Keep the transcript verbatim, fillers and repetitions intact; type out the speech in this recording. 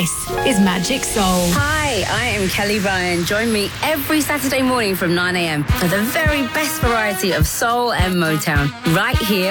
This is Magic Soul. Hi, I am Kelly Ryan. Join me every Saturday morning from nine a.m. for the very best variety of soul and Motown right here